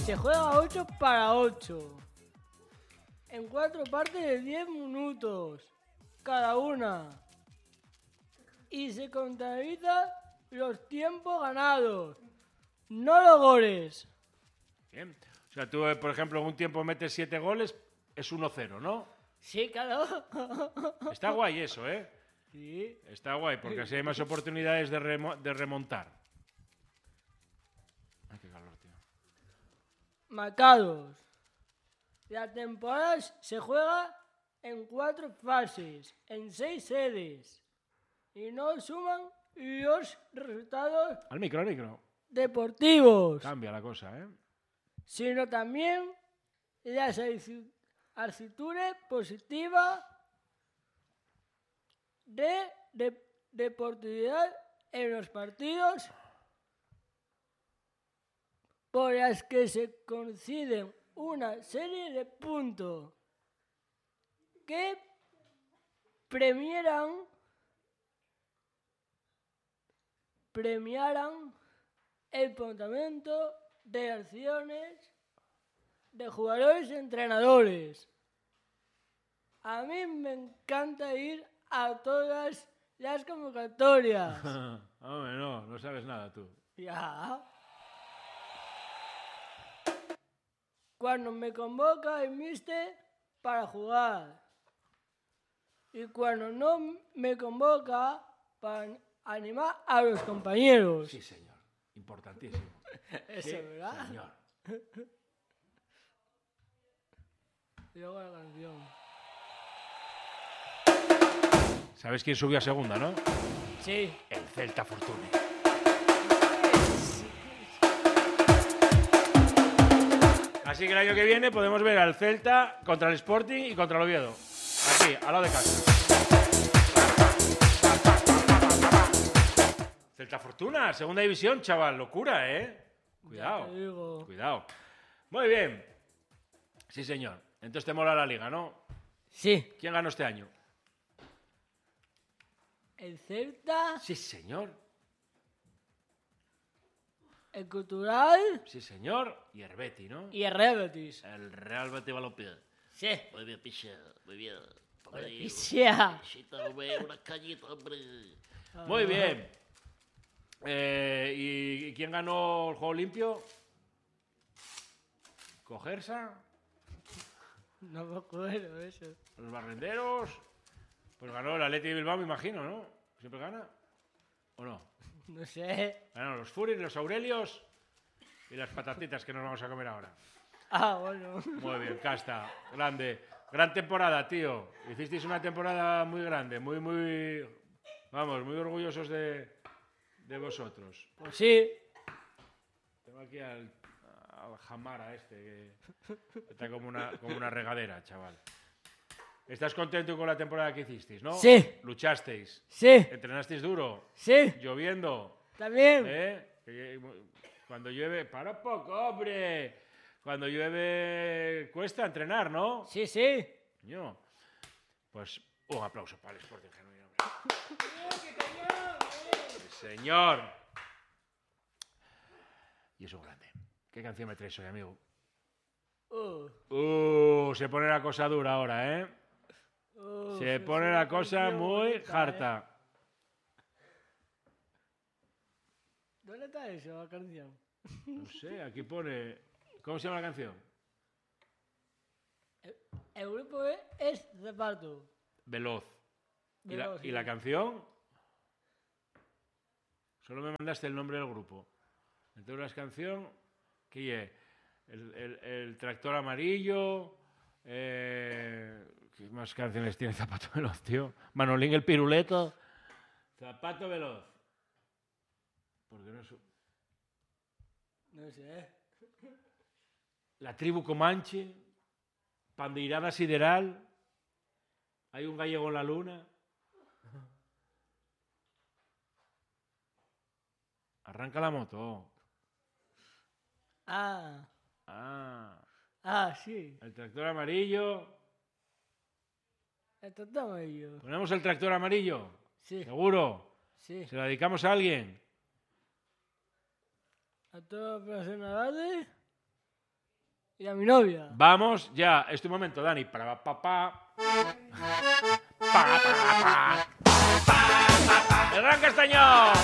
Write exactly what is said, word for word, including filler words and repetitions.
Se juega ocho para ocho. En cuatro partes de diez minutos cada una. Y se contabilizan los tiempos ganados, no los goles. Bien. O sea, tú, por ejemplo, en un tiempo metes siete goles, es uno cero, ¿no? Sí, claro. Está guay eso, ¿eh? Sí. Está guay, porque así hay más oportunidades de, remo de remontar. Ay, qué calor, tío. Marcados. La temporada se juega en cuatro fases, en seis sedes. Y no suman los resultados Al micro, al micro. deportivos, Cambia la cosa, ¿eh? sino también las actitudes positivas de, de deportividad en los partidos por las que se conceden una serie de puntos que premiarán premiarán el planteamiento de acciones de jugadores y entrenadores. A mí me encanta ir a todas las convocatorias. Hombre, no, no sabes nada tú. Ya. Cuando me convoca el míster para jugar. Y cuando no me convoca para animar a los compañeros. Sí, señor. Importantísimo. Eso, Sí, ¿verdad? señor. Y luego la canción. ¿Sabes quién subió a segunda, no? Sí. El Celta Fortuny. Así que el año que viene podemos ver al Celta contra el Sporting y contra el Oviedo. Aquí, al lado de casa. Celta Fortuna, segunda división, chaval. Locura, ¿eh? Cuidado. Ya te digo. Cuidado. Muy bien. Sí, señor. Entonces te mola la liga, ¿no? Sí. ¿Quién ganó este año? El Celta, Sí, señor. el Cultural Sí, señor. Y el Betis, ¿no? y el Real Betis. El Real Betis Balompié. Sí. Muy bien, picha, muy bien. Hola, Pichia. Pichita, hombre, una cañita, hombre. Muy bien. Eh, ¿Y quién ganó el juego limpio? ¿Cogersa? No me acuerdo de eso. ¿Los barrenderos? Pues ganó el Athletic de Bilbao, me imagino, ¿no? ¿Siempre gana? ¿O no? No sé. Ganaron los Furis, los Aurelios y las patatitas que nos vamos a comer ahora. Ah, bueno. Muy bien, Casta, grande. Gran temporada, tío. Hicisteis una temporada muy grande, muy, muy... Vamos, muy orgullosos de, de vosotros. Pues sí. Tengo aquí al, al Jamara este, que está como una, como una regadera, chaval. ¿Estás contento con la temporada que hicisteis, no? Sí. ¿Luchasteis? Sí. ¿Entrenasteis duro? Sí. ¿Lloviendo? También. ¿Eh? Que- Cuando llueve... ¡Para poco, hombre! Cuando llueve cuesta entrenar, ¿no? Sí, sí. Coño. Pues un aplauso para el Sporting Genuino. Sí, señor. Y eso grande. ¿Qué canción me traes hoy, amigo? Uh, Uh, se pone la cosa dura ahora, ¿eh? uh, Se es pone una la cosa canción muy bonita, ¿eh? harta. ¿Dónde está eso, la canción? No sé, aquí pone... ¿Cómo se llama la canción? El grupo es Zapato. Veloz. ¿Y la, Veloz, y la sí. canción? Solo me mandaste el nombre del grupo. Entonces la canción, ¿qué es? El, el, el tractor amarillo. Eh, ¿Qué más canciones tiene Zapato Veloz, tío? Manolín el piruleto. Zapato Veloz. ¿Por qué no su- No sé. La tribu Comanche. Pandeirada sideral. Hay un gallego en la luna. Arranca la moto. Ah. Ah. Ah, sí. El tractor amarillo. Esto está amarillo. ¿Ponemos el tractor amarillo? Sí. ¿Seguro? Sí. ¿Se lo dedicamos a alguien? A todos los profesionales y a mi novia. Vamos ya. Es tu momento, Dani. Para pa pa. Pa, pa, pa.